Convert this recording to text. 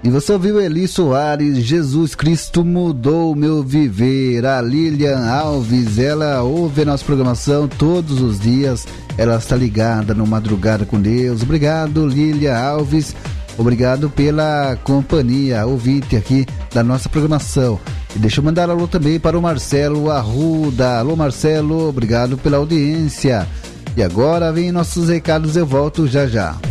E você ouviu Eli Soares, Jesus Cristo mudou o meu viver. A Lilian Alves, ela ouve a nossa programação todos os dias. Ela está ligada no Madrugada com Deus. Obrigado, Lilian Alves. Obrigado pela companhia, ouvinte aqui da nossa programação. E deixa eu mandar alô também para o Marcelo Arruda. Alô, Marcelo, obrigado pela audiência. E agora vem nossos recados, eu volto já já.